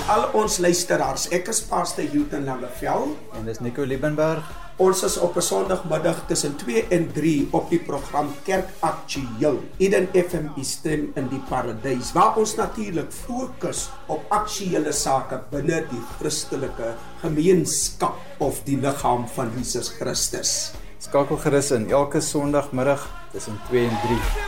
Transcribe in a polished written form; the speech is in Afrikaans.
al ons luisteraars. Ek is Pastor Hilton Langevel. En dis Nico Liebenberg. Ons is op 'n Sondagmiddag tussen 2 en 3 op die program Kerk Aktueel. Eden FM die stem in die paradys, waar ons natuurlik fokus op aktuele sake binne die Christelike gemeenskap of die liggaam van Jesus Christus. Skakel gerus in elke Sondagmiddag tussen 2 en 3.